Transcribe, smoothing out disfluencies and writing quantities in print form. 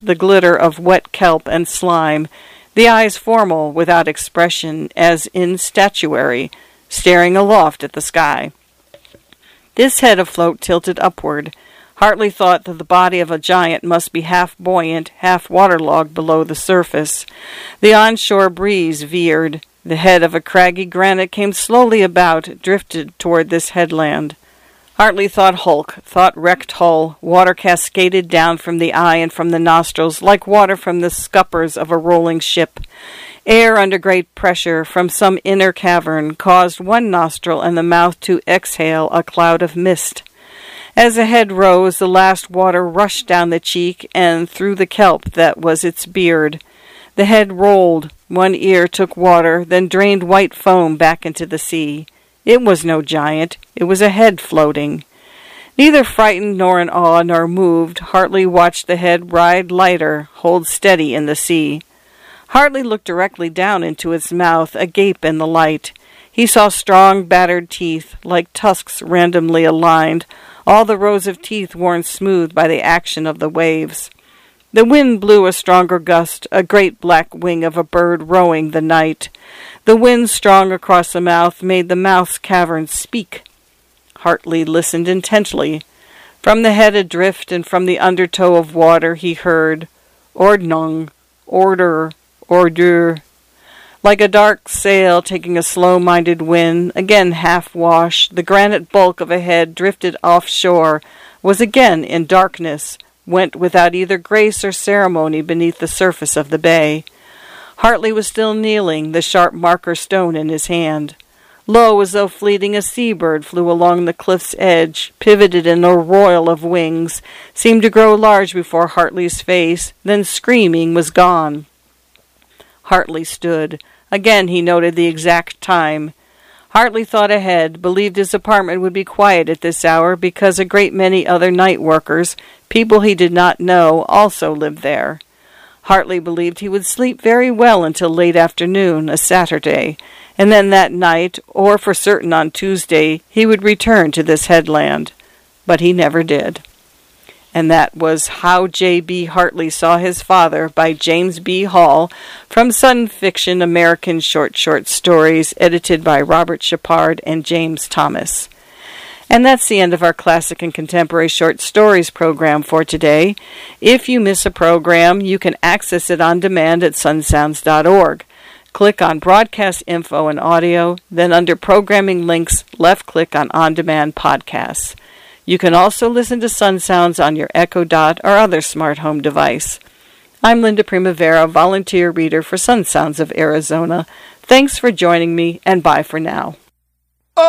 the glitter of wet kelp and slime, the eyes formal, without expression, as in statuary, staring aloft at the sky. This head afloat tilted upward. Hartley thought that the body of a giant must be half buoyant, half waterlogged below the surface. The onshore breeze veered. The head of a craggy granite came slowly about, drifted toward this headland. Hartley thought hulk, thought wrecked hull. Water cascaded down from the eye and from the nostrils, like water from the scuppers of a rolling ship. Air under great pressure from some inner cavern caused one nostril and the mouth to exhale a cloud of mist. As the head rose, the last water rushed down the cheek and through the kelp that was its beard. The head rolled. One ear took water, then drained white foam back into the sea. It was no giant. It was a head floating. Neither frightened nor in awe nor moved, Hartley watched the head ride lighter, hold steady in the sea. Hartley looked directly down into its mouth, agape in the light. He saw strong, battered teeth, like tusks randomly aligned, all the rows of teeth worn smooth by the action of the waves. The wind blew a stronger gust, a great black wing of a bird rowing the night. The wind strong across the mouth made the mouth's caverns speak. Hartley listened intently. From the head adrift and from the undertow of water he heard, Ordnung, order, ordure. Like a dark sail taking a slow-minded wind, again half-wash, the granite bulk of a head drifted offshore, was again in darkness, went without either grace or ceremony beneath the surface of the bay. Hartley was still kneeling, the sharp marker stone in his hand. Low, as though fleeting, a sea-bird flew along the cliff's edge, pivoted in a royal of wings, seemed to grow large before Hartley's face, then screaming was gone. Hartley stood. Again he noted the exact time. Hartley thought ahead, believed his apartment would be quiet at this hour because a great many other night workers, people he did not know, also lived there. Hartley believed he would sleep very well until late afternoon, a Saturday, and then that night, or for certain on Tuesday, he would return to this headland. But he never did. And that was How J.B. Hartley Saw His Father by James B. Hall from Sun Fiction American Short Stories, edited by Robert Shepard and James Thomas. And that's the end of our Classic and Contemporary Short Stories program for today. If you miss a program, you can access it on demand at sunsounds.org. Click on Broadcast Info and Audio, then under Programming Links, left-click on Demand Podcasts. You can also listen to Sun Sounds on your Echo Dot or other smart home device. I'm Linda Primavera, volunteer reader for Sun Sounds of Arizona. Thanks for joining me, and bye for now.